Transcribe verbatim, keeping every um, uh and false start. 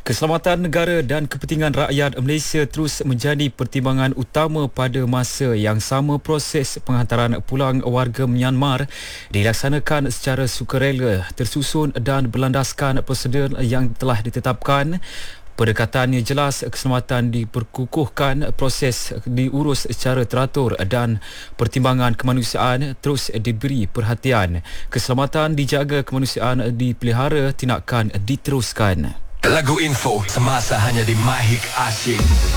Keselamatan negara dan kepentingan rakyat Malaysia terus menjadi pertimbangan utama pada masa yang sama. Proses penghantaran pulang warga Myanmar dilaksanakan secara sukarela, tersusun dan berlandaskan prosedur yang telah ditetapkan. Pendekatannya jelas, keselamatan diperkukuhkan, proses diurus secara teratur dan pertimbangan kemanusiaan terus diberi perhatian. Keselamatan dijaga, kemanusiaan dipelihara, tindakan diteruskan. Lagu info semasa hanya di Mahik Asyik.